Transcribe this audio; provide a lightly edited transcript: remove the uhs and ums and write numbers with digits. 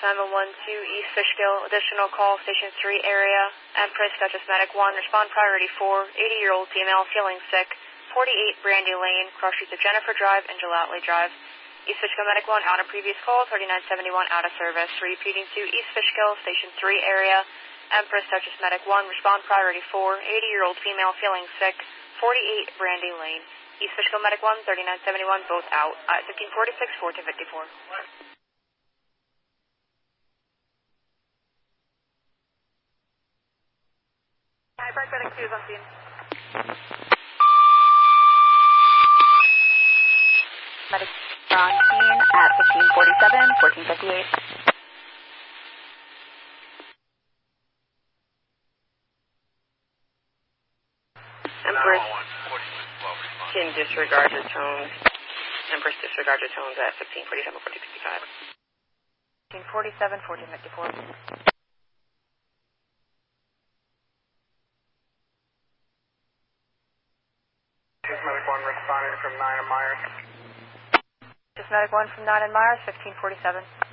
912 East Fishkill, additional call, Station 3 area, Empress, Duchess Medic 1, respond priority 4, 80-year-old female feeling sick, 48 Brandy Lane, cross streets of Jennifer Drive and Gelatley Drive. East Fishkill Medic 1, out of previous call, 3971 out of service. Repeating to East Fishkill, Station 3 area, Empress, Duchess Medic 1, respond priority 4, 80-year-old female feeling sick, 48 Brandy Lane. East Fishkill Medic 1, 3971, both out. 1546, 1454. Hyperx Medic 2 is on scene. Medic on scene at 1547, 1458. Empress can disregard your tones. Empress disregard your tones at 1547, 1455. 1547, 1454. Medic 1 responding from 9 and Myers. Medic 1 from 9 and Myers, 1547.